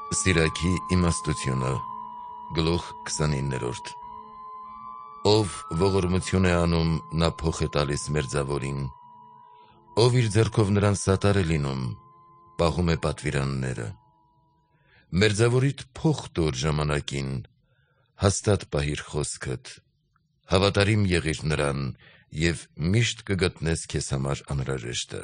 Սիրակի իմաստությունը գլուխ 29-րդ Ով ողորմություն է անում, նա փոխ է տալիս մերձավորին, ով իր ձեռքով նրան սատար է լինում, պահում է պատվիրանները։ Մերձավորիդ փոխ տուր ժամանակին, հաստատ պահիր խոսքդ, հավատարիմ եղիր նրան և միշտ կգտնես քեզ համար անհրաժեշտը։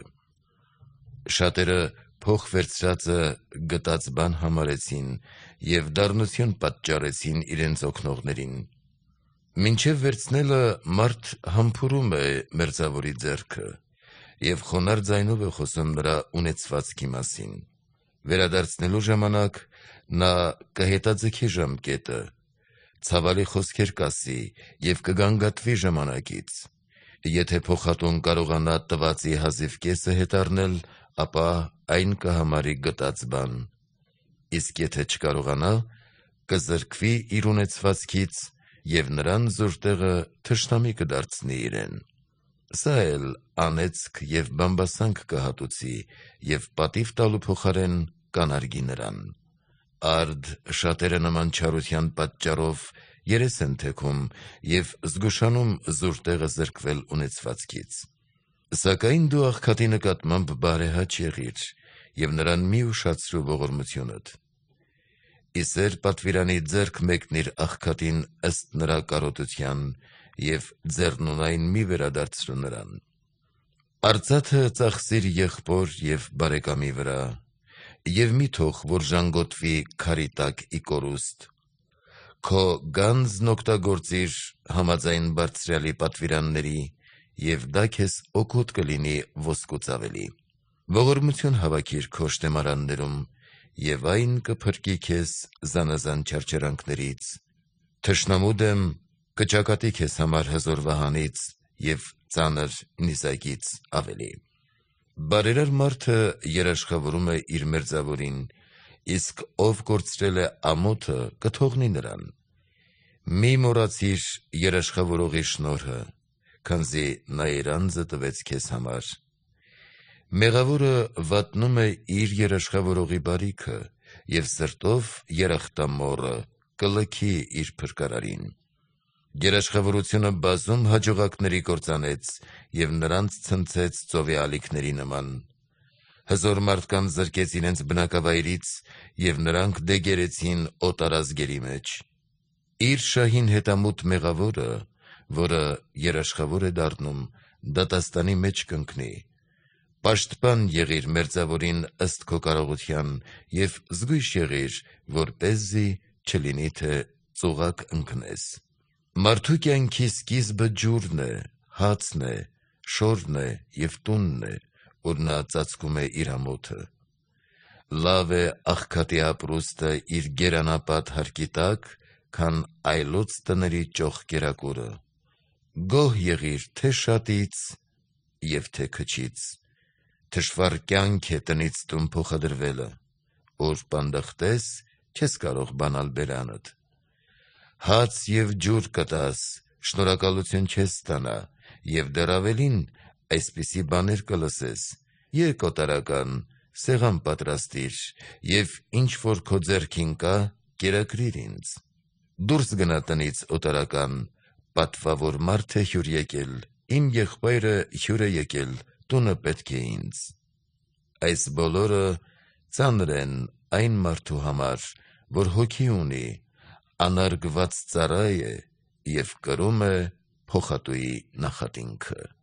Շատերը փոխ վերցրածը գտած բան համարեցին և դառնություն պատճառեցին իրենց օգնողներին։ Մինչև վերցնելը մարդ համբուրում է մերձավորի ձեռքը և խոնարհ ձայնով է խոսում նրա ունեցվածքի մասին։ Վերադարձնելու ժամանակ նա կհետաձգի ժամկետը, ցավալի խոսքեր կասի և կգանգատվի ժամանակից։ Եթե փոխատուն կարողանա տվածի հազիվ կեսը հետ առնել, ապա այն կհամարի գտած բան, իսկ եթե չկարողանա, կզրկվի իր ունեցվածքից և նրան զուր տեղը թշնամի կդարձնի իրեն։ Սա էլ անեծք և բամբասանք կհատուցի և պատիվ տալու փոխարեն կանարգի նրան։ Արդ շատերը նման չարության պատճառով երես են թեքում և զգուշանում զուր տեղը զրկվել ունեցվածքից։ Սակայն դու աղքատի նկատմամբ բարեհաճ եղիր և նրան մի ուշացրու ողորմությունդ։ Իսեր պատվիրանի ձեռք մեկնիր աղքատին ըստ նրա կարոտության և ձեռնունայն մի վերադարձրու նրան։ Արծաթը ծախսիր եղբոր և բարեկամի վրա և մի թող, որ ժանգոտվի քարի տակ ի կորուստ։ Քո գանձն օգտագործիր համաձայն բարձրյալի պատվիրանների և դա քեզ օգուտ կլինի ոսկուց ավելի։ Ողորմություն հավաքիր քո շտեմարաններում և այն կփրկի քեզ զանազան չարչարանքներից։ Թշնամու դեմ կճակատի քեզ համար հզոր վահանից և ծանր նիզակից ավելի։ Բարերար մարդը երաշխավորում է իր մերձավորին, իսկ ով կորցրել է ամոթը, կթողնի նրան։ Մի մոռացիր երաշխավորողի շնորհը, քանզի նա իր անձը տվեց քեզ համար։ Մեղավորը վատնում է իր երաշխավորողի բարիքը և սրտով երախտամոռը կլքի իր փրկարարին։ Երաշխավորությունը բազում հաջողակների կործանեց և նրանց ցնցեց ծովի ալիքների նման։ Հզոր մարդկանց զրկեց իրենց բնակավայրից և նրանք դեգերեցին օտարազգերի մեջ։ Իր շահին հետամուտ մեղավորը, որը երաշխավոր է դառնում, դատաստանի մեջ կընկնի։ Պաշտպան եղիր մերձավորին ըստ քո կարողության և զգույշ եղիր, որպեսզի չլինի, թե ծուղակ ընկնես։ Մարդու կյանքի սկիզբը ջուրն է, հացն է, շորն է և տունն է, ուր նա ծածկում է իր ամոթը։ Լավ է աղքատի ապրուստը իր գերանապատ հարկի տակ, քան այլոց տների ճոխ կերակուրը։ Գոհ եղիր թե շատից և թե քչից։ Թշվառ կյանք է տնից տուն փոխադրվելը, ուր պանդխտես, չես կարող բանալ բերանդ։ Հաց և ջուր կտաս, շնորհակալություն չես ստանա, և դեռ ավելին, այսպիսի բաներ կլսես. եկ օտարական, սեղան պատրաստիր և ինչ որ քո ձեռքին կա, կերակրիր ինձ։ Դուրս գնա տնից օտարական, պատվավոր մարդ է հյուր եկել, իմ եղբայրը հյուր է եկել, տունը պետք է ինձ։ Այս բոլորը ծանր են այն մարդու համար, որ հոգի ունի, անարգված ծառա է և կրում է փոխատուի նախատինքը։